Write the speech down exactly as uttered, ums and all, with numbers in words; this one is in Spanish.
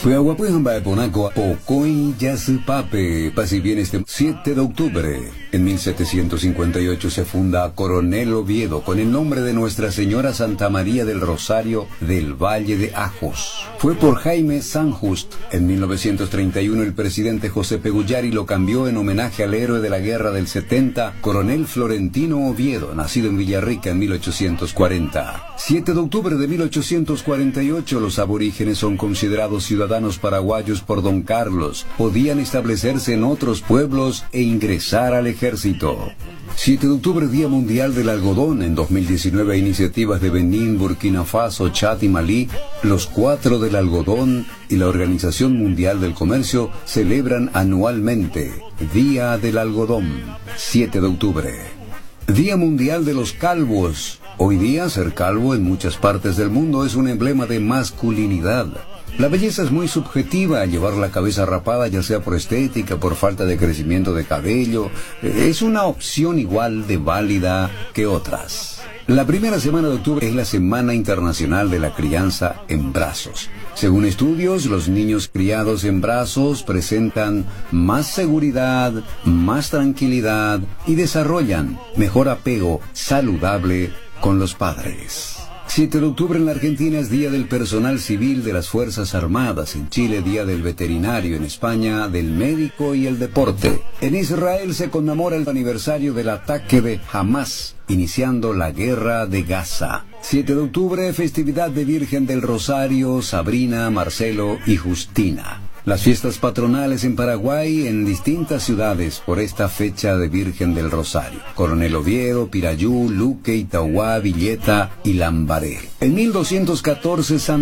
Fuehuapuamba Ponaco, Pocoy Yasupape, paz y bien este siete de octubre. En mil setecientos cincuenta y ocho se funda Coronel Oviedo con el nombre de Nuestra Señora Santa María del Rosario del Valle de Ajos. Fue por Jaime Sanjust. En mil novecientos treinta y uno el presidente José Pegullari lo cambió en homenaje al héroe de la guerra del setenta, Coronel Florentino Oviedo, nacido en Villarrica en mil ochocientos cuarenta. siete de octubre de mil ochocientos cuarenta y ocho los aborígenes son considerados ciudadanos paraguayos por Don Carlos. Podían establecerse en otros pueblos e ingresar al ejército. siete de octubre, Día Mundial del Algodón. En dos mil diecinueve, iniciativas de Benín, Burkina Faso, Chad y Malí, los Cuatro del Algodón y la Organización Mundial del Comercio celebran anualmente Día del Algodón, siete de octubre. Día Mundial de los Calvos. Hoy día, ser calvo en muchas partes del mundo es un emblema de masculinidad. La belleza es muy subjetiva. Llevar la cabeza rapada, ya sea por estética, por falta de crecimiento de cabello, es una opción igual de válida que otras. La primera semana de octubre es la Semana Internacional de la Crianza en Brazos. Según estudios, los niños criados en brazos presentan más seguridad, más tranquilidad y desarrollan mejor apego saludable con los padres. siete de octubre en la Argentina es Día del Personal Civil de las Fuerzas Armadas. En Chile, Día del Veterinario. En España, del Médico y el Deporte. En Israel se conmemora el aniversario del ataque de Hamas, iniciando la guerra de Gaza. siete de octubre, festividad de Virgen del Rosario, Sabrina, Marcelo y Justina. Las fiestas patronales en Paraguay en distintas ciudades por esta fecha de Virgen del Rosario. Coronel Oviedo, Pirayú, Luque, Itauguá, Villeta y Lambaré. En mil doscientos catorce, San